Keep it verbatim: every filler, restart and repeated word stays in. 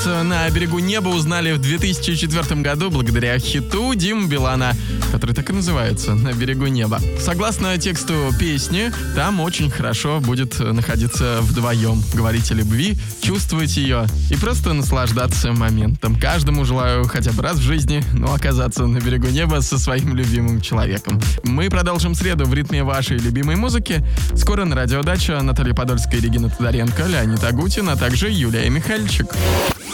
находиться на берегу неба, узнали в две тысячи четвёртом году благодаря хиту Димы Билана, который так и называется «На берегу неба». Согласно тексту песни, там очень хорошо будет находиться вдвоем, говорить о любви, чувствовать ее и просто наслаждаться моментом. Каждому желаю хотя бы раз в жизни, ну, оказаться на берегу неба со своим любимым человеком. Мы продолжим среду в ритме вашей любимой музыки. Скоро на Радио Дача Наталья Подольская, Регина Тодоренко, Леонид Агутин, а также Юлия Михальчик.